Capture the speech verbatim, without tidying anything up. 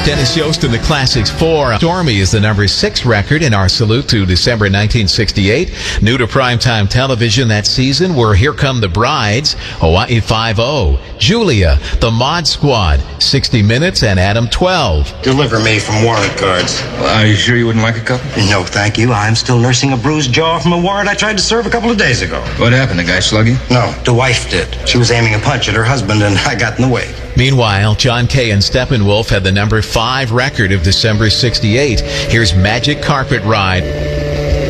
Dennis Yost in the Classics four. Stormy is the number six record in our salute to December nineteen sixty-eight. New to primetime television that season were Here Come the Brides, Hawaii Five-O, Julia, The Mod Squad, sixty minutes, and Adam twelve. Deliver me from warrant cards. Well, are you sure you wouldn't like a couple? No, thank you. I'm still nursing a bruised jaw from a warrant I tried to serve a couple of days ago. What happened? The guy slug you? No, the wife did. She was aiming a punch at her husband, and I got in the way. Meanwhile, John Kay and Steppenwolf had the number five record of December sixty-eight. Here's Magic Carpet Ride.